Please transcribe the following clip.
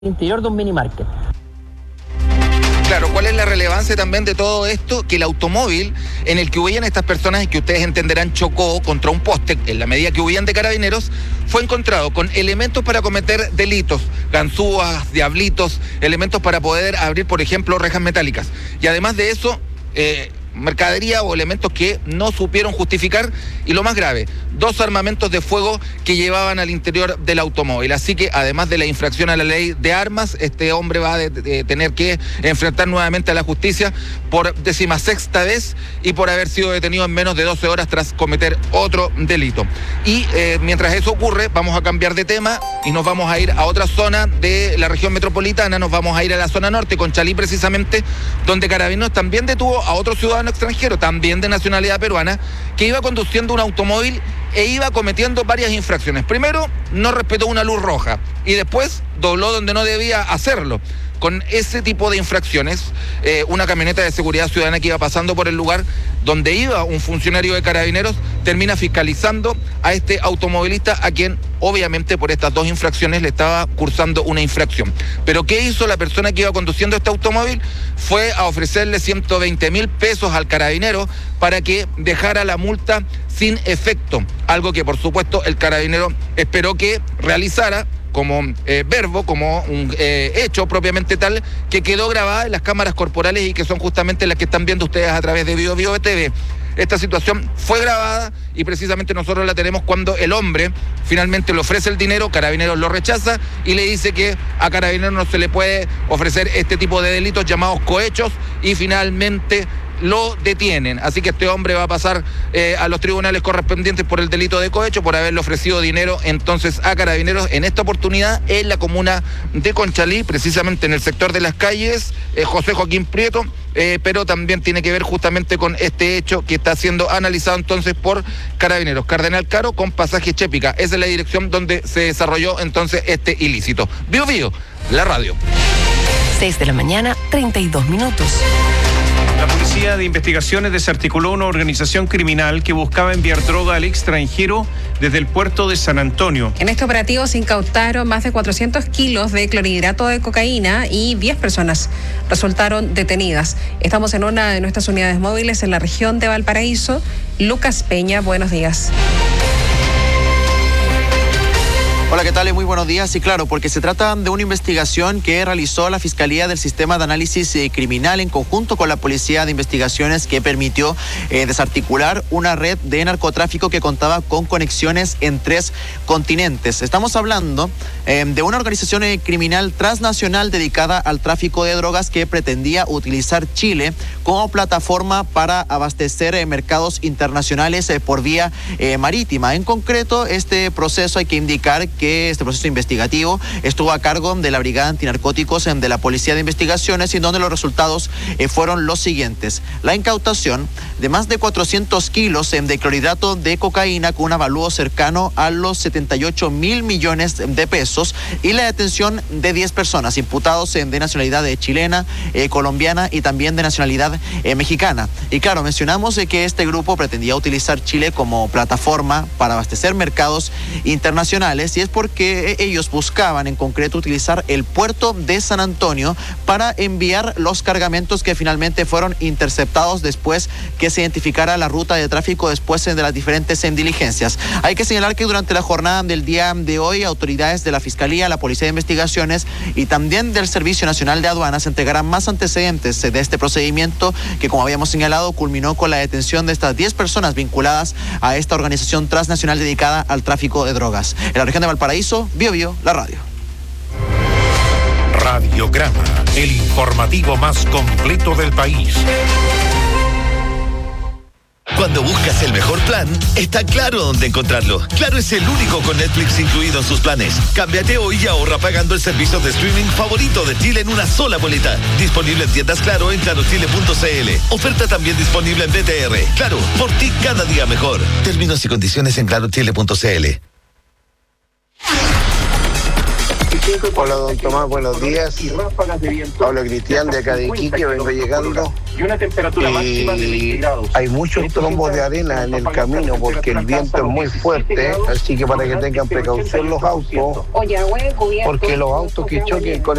interior de un mini market. Claro, ¿cuál es la relevancia también de todo esto? Que el automóvil en el que huían estas personas y que ustedes entenderán chocó contra un poste en la medida que huían de Carabineros, fue encontrado con elementos para cometer delitos, ganzúas, diablitos, elementos para poder abrir, por ejemplo, rejas metálicas. Y además de eso, mercadería o elementos que no supieron justificar y lo más grave, 2 armamentos de fuego que llevaban al interior del automóvil. Así que además de la infracción a la ley de armas, este hombre va a tener que enfrentar nuevamente a la justicia por 16ª vez y por haber sido detenido en menos de 12 horas tras cometer otro delito. Y mientras eso ocurre, vamos a cambiar de tema y nos vamos a ir a otra zona de la región metropolitana, nos vamos a ir a la zona norte, Conchalí precisamente, donde Carabineros también detuvo a otro ciudadano extranjero, también de nacionalidad peruana, que iba conduciendo un automóvil e iba cometiendo varias infracciones. Primero, no respetó una luz roja y después dobló donde no debía hacerlo. Con ese tipo de infracciones, una camioneta de seguridad ciudadana que iba pasando por el lugar donde iba un funcionario de Carabineros termina fiscalizando a este automovilista a quien obviamente por estas 2 infracciones le estaba cursando una infracción. Pero ¿qué hizo la persona que iba conduciendo este automóvil? Fue a ofrecerle 120.000 pesos al carabinero para que dejara la multa sin efecto, algo que por supuesto el carabinero esperó que realizara como verbo, como un hecho propiamente tal, que quedó grabada en las cámaras corporales y que son justamente las que están viendo ustedes a través de Bio TV. Esta situación fue grabada y precisamente nosotros la tenemos cuando el hombre finalmente le ofrece el dinero, Carabineros lo rechaza y le dice que a Carabineros no se le puede ofrecer este tipo de delitos llamados cohechos y finalmente lo detienen. Así que este hombre va a pasar a los tribunales correspondientes por el delito de cohecho, por haberle ofrecido dinero entonces a Carabineros, en esta oportunidad en la comuna de Conchalí, precisamente en el sector de las calles José Joaquín Prieto, pero también tiene que ver justamente con este hecho que está siendo analizado entonces por Carabineros. Cardenal Caro con pasaje Chépica, esa es la dirección donde se desarrolló entonces este ilícito. Bio, la radio. 6 de la mañana, 32 minutos. La Policía de Investigaciones desarticuló una organización criminal que buscaba enviar droga al extranjero desde el puerto de San Antonio. En este operativo se incautaron más de 400 kilos de clorhidrato de cocaína y 10 personas resultaron detenidas. Estamos en una de nuestras unidades móviles en la región de Valparaíso. Lucas Peña, buenos días. Hola, ¿qué tal? Muy buenos días. Y claro, porque se trata de una investigación que realizó la Fiscalía del Sistema de Análisis Criminal en conjunto con la Policía de Investigaciones, que permitió desarticular una red de narcotráfico que contaba con conexiones en 3 continentes. Estamos hablando de una organización criminal transnacional dedicada al tráfico de drogas que pretendía utilizar Chile como plataforma para abastecer mercados internacionales por vía marítima. En concreto, este proceso, hay que indicar que este proceso investigativo estuvo a cargo de la Brigada Antinarcóticos de la Policía de Investigaciones, y en donde los resultados fueron los siguientes: la incautación de más de 400 kilos de clorhidrato de cocaína con un avalúo cercano a los 78 mil millones de pesos, y la detención de 10 personas imputados de nacionalidad chilena, colombiana y también de nacionalidad mexicana. Y claro, mencionamos que este grupo pretendía utilizar Chile como plataforma para abastecer mercados internacionales, y es porque ellos buscaban en concreto utilizar el puerto de San Antonio para enviar los cargamentos que finalmente fueron interceptados después que se identificara la ruta de tráfico después de las diferentes diligencias. Hay que señalar que durante la jornada del día de hoy, autoridades de la Fiscalía, la Policía de Investigaciones y también del Servicio Nacional de Aduanas entregarán más antecedentes de este procedimiento que, como habíamos señalado, culminó con la detención de estas 10 personas vinculadas a esta organización transnacional dedicada al tráfico de drogas. En la región de Valparaíso, Bio, la radio. Radiograma, el informativo más completo del país. Cuando buscas el mejor plan, está Claro dónde encontrarlo. Claro es el único con Netflix incluido en sus planes. Cámbiate hoy y ahorra pagando el servicio de streaming favorito de Chile en una sola boleta. Disponible en tiendas Claro en clarochile.cl. Oferta también disponible en BTR. Claro, por ti cada día mejor. Términos y condiciones en clarochile.cl. Hola, don Tomás, buenos días. Hablo Cristian de acá de Iquique, vengo llegando. Y hay muchos trombos de arena en el camino porque el viento es muy fuerte, así que para que tengan precaución los autos, porque los autos que choquen con